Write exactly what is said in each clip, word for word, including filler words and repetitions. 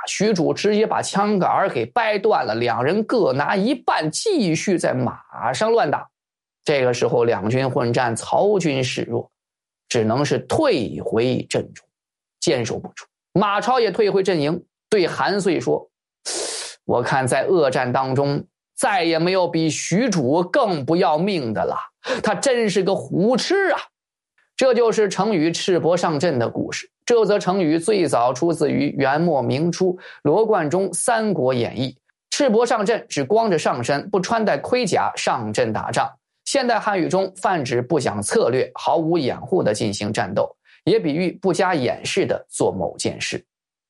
许褚直接把枪杆给掰断了，两人各拿一半，继续在马上乱打。这个时候两军混战，曹军势弱，只能是退回阵中，坚守不住。马超也退回阵营，对韩遂说，我看在恶战当中再也没有比许褚更不要命的了，他真是个虎痴啊。这就是成语赤膊上阵的故事。这则成语最早出自于元末明初罗贯中《三国演义》。赤膊上阵指光着上身，不穿戴盔甲上阵打仗。现代汉语中泛指不讲策略，毫无掩护地进行战斗，也比喻不加掩饰地做某件事。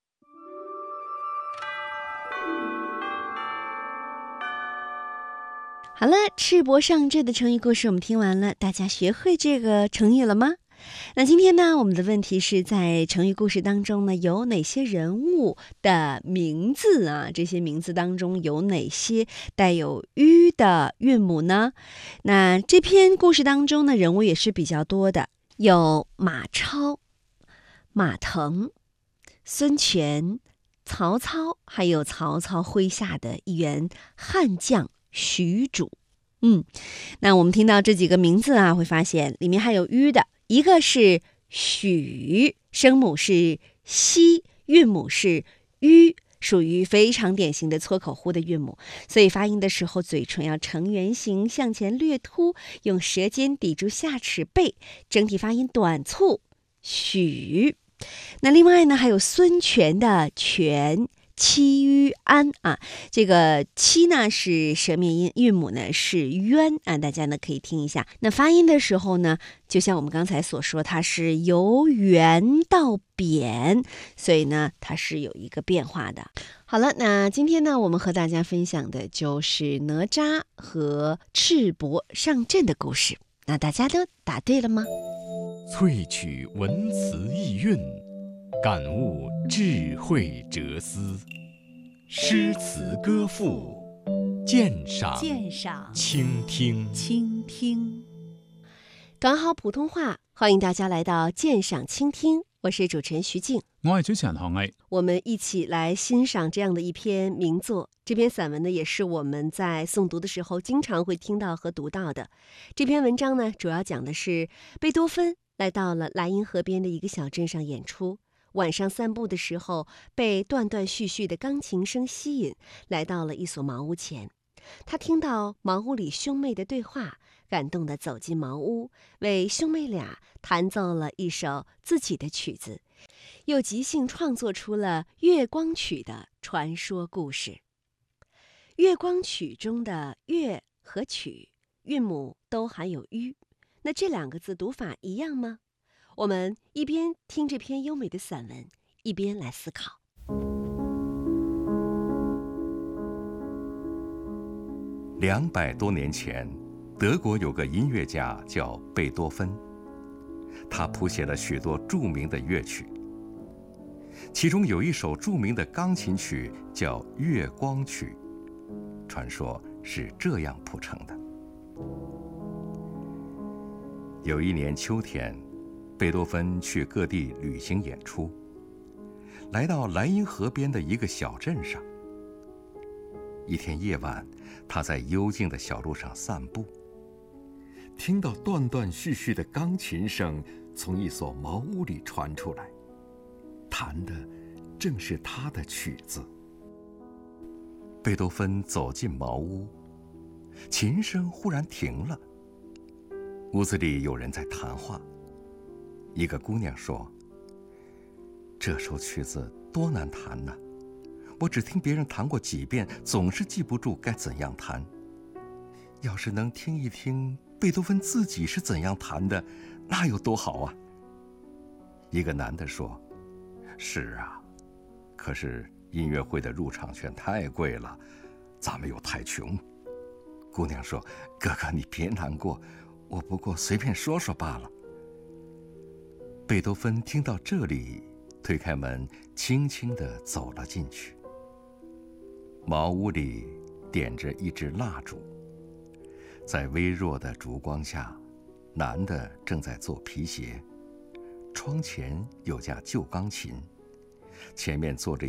好了，赤膊上阵的成语故事我们听完了，大家学会这个成语了吗？那今天呢，我们的问题是在成语故事当中呢，有哪些人物的名字啊？这些名字当中有哪些带有“吁”的韵母呢？那这篇故事当中呢，人物也是比较多的，有马超、马腾、孙权、曹操，还有曹操麾下的一员悍将许褚。嗯，那我们听到这几个名字啊，会发现里面还有“吁”的。一个是许，声母是西，韵母是吁，属于非常典型的撮口呼的韵母，所以发音的时候嘴唇要呈圆形向前略凸，用舌尖抵住下齿背，整体发音短促，许。那另外呢，还有孙权的权，戚於安啊，这个戚呢是舌面音，韵母呢是渊啊，大家呢可以听一下。那发音的时候呢，就像我们刚才所说，它是由圆到扁，所以呢它是有一个变化的。好了，那今天呢我们和大家分享的就是哪吒和赤膊上阵的故事。那大家都答对了吗？ 萃取文辞意蕴，感悟智慧哲思，诗词歌赋，鉴赏鉴赏倾听倾听。短好普通话，欢迎大家来到鉴赏倾听，我是主持人徐静， 我係主持人韓毅。 我们一起来欣赏这样的一篇名作。这篇散文呢，也是我们在诵读的时候经常会听到和读到的。这篇文章呢，主要讲的是贝多芬来到了莱茵河边的一个小镇上演出，晚上散步的时候，被断断续续的钢琴声吸引，来到了一所茅屋前。他听到茅屋里兄妹的对话，感动地走进茅屋，为兄妹俩弹奏了一首自己的曲子，又即兴创作出了《月光曲》的传说故事。《月光曲》中的“月”和“曲”韵母都含有“吁”，那这两个字读法一样吗？我们一边听这篇优美的散文，一边来思考。 两百多年前，德国有个音乐家叫贝多芬，他谱写了许多著名的乐曲，其中有一首著名的钢琴曲叫《月光曲》，传说是这样谱成的。有一年秋天，贝多芬去各地旅行演出，来到莱茵河边的一个小镇上。一天夜晚，他在幽静的小路上散步，听到断断续续的钢琴声从一所茅屋里传出来，弹的正是他的曲子。贝多芬走进茅屋，琴声忽然停了，屋子里有人在谈话。一个姑娘说：“这首曲子多难弹呢，我只听别人弹过几遍，总是记不住该怎样弹。要是能听一听贝多芬自己是怎样弹的，那有多好啊！”一个男的说：“是啊，可是音乐会的入场券太贵了，咱们又太穷。”姑娘说：“哥哥，你别难过，我不过随便说说罢了。”贝多芬听到这里，推开门，轻轻地走了进去。茅屋里点着一支蜡烛，在微弱的烛光下，男的正在做皮鞋，窗前有架旧钢琴，前面坐着